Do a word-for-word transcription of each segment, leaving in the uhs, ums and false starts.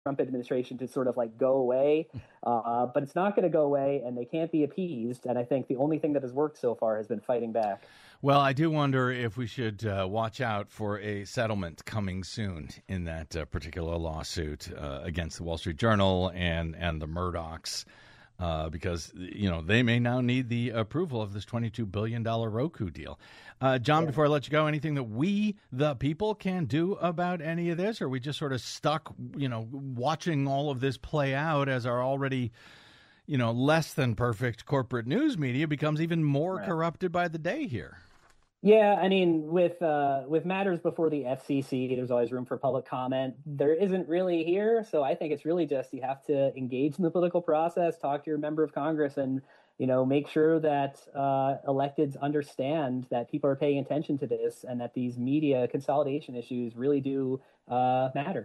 Trump administration to sort of like go away, uh, but it's not going to go away, and they can't be appeased. And I think the only thing that has worked so far has been fighting back. Well, I do wonder if we should uh, watch out for a settlement coming soon in that uh, particular lawsuit uh, against the Wall Street Journal and, and the Murdochs, uh, because, you know, they may now need the approval of this twenty-two billion dollars Roku deal. Uh, John, yeah. Before I let you go, anything that we, the people, can do about any of this? Or are we just sort of stuck, you know, watching all of this play out as our already, you know, less than perfect corporate news media becomes even more right. corrupted by the day here? Yeah, I mean, with uh, with matters before the F C C, there's always room for public comment. There isn't really here, so I think it's really just you have to engage in the political process, talk to your member of Congress, and you know make sure that uh, electeds understand that people are paying attention to this and that these media consolidation issues really do uh, matter.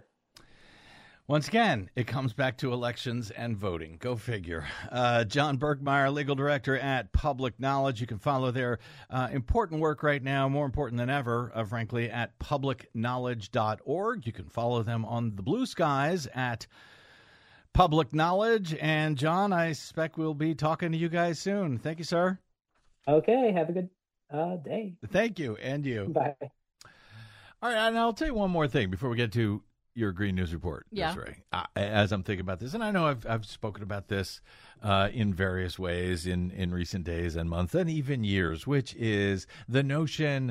Once again, it comes back to elections and voting. Go figure. Uh, John Bergmeyer, legal director at Public Knowledge. You can follow their uh, important work right now, more important than ever, uh, frankly, at public knowledge dot org. You can follow them on the blue skies at Public Knowledge. And, John, I suspect we'll be talking to you guys soon. Thank you, sir. Okay. Have a good uh, day. Thank you. And you. Bye. All right. And I'll tell you one more thing before we get to your Green News Report, yeah. Desiree, uh, as I'm thinking about this. And I know I've I've spoken about this uh, in various ways in, in recent days and months and even years, which is the notion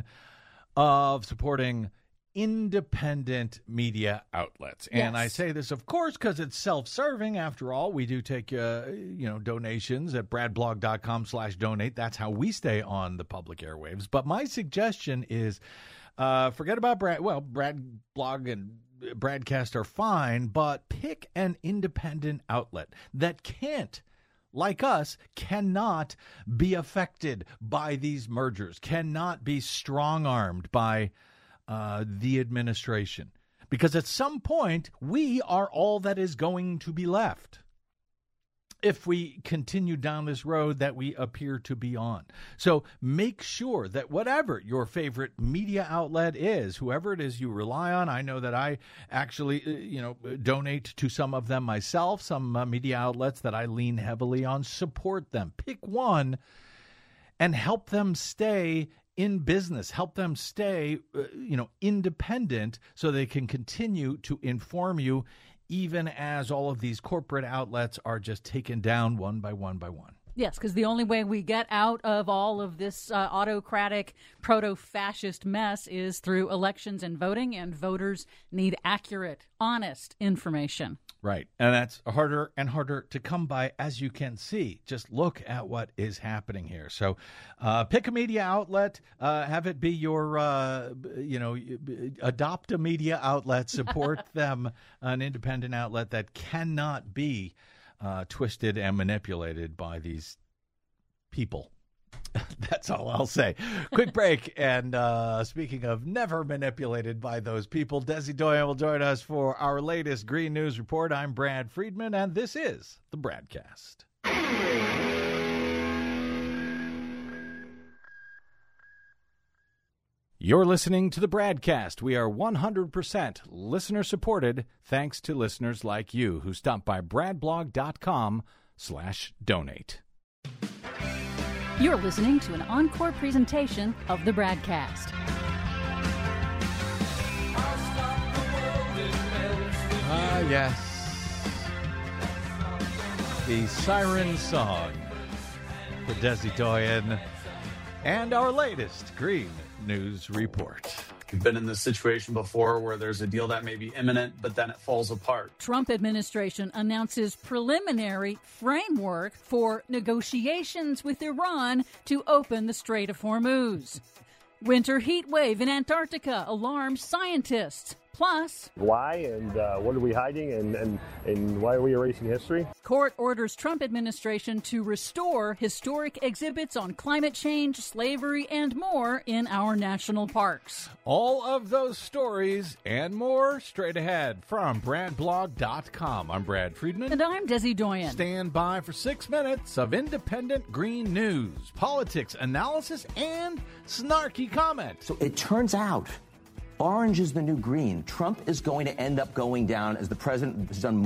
of supporting independent media outlets. Yes. And I say this, of course, because it's self-serving. After all, we do take, uh, you know, donations at bradblog.com slash donate. That's how we stay on the public airwaves. But my suggestion is uh, forget about Brad. Well, Brad blog and Bradcast are fine, but pick an independent outlet that can't, like us, cannot be affected by these mergers, cannot be strong-armed by uh, the administration. Because at some point, we are all that is going to be left if we continue down this road that we appear to be on. So make sure that whatever your favorite media outlet is, whoever it is you rely on, I know that I actually, you know, donate to some of them myself, some uh, media outlets that I lean heavily on, support them. Pick one and help them stay in business, help them stay, uh, you know, independent so they can continue to inform you even as all of these corporate outlets are just taken down one by one by one. Yes, because the only way we get out of all of this uh, autocratic, proto-fascist mess is through elections and voting, and voters need accurate, honest information. Right, and that's harder and harder to come by, as you can see. Just look at what is happening here. So uh, pick a media outlet, uh, have it be your, uh, you know, adopt a media outlet, support them, an independent outlet that cannot be Uh, twisted and manipulated by these people. That's all I'll say. Quick break. And uh, speaking of never manipulated by those people, Desi Doyen will join us for our latest Green News Report. I'm Brad Friedman, and this is the Bradcast. You're listening to the Bradcast. We are one hundred percent listener-supported thanks to listeners like you who stop by bradblog.com slash donate. You're listening to an encore presentation of the Bradcast. Ah, yes. The Siren Song for Desi Doyen and our latest Green News Report. We've been in this situation before where there's a deal that may be imminent, but then it falls apart. Trump administration announces preliminary framework for negotiations with Iran to open the Strait of Hormuz. Winter heat wave in Antarctica alarms scientists. Plus, why and uh, what are we hiding and, and, and why are we erasing history? Court orders Trump administration to restore historic exhibits on climate change, slavery, and more in our national parks. All of those stories and more straight ahead from bradblog dot com. I'm Brad Friedman. And I'm Desi Doyen. Stand by for six minutes of independent green news, politics, analysis, and snarky comment. So it turns out Orange is the new green. Trump is going to end up going down as the president has done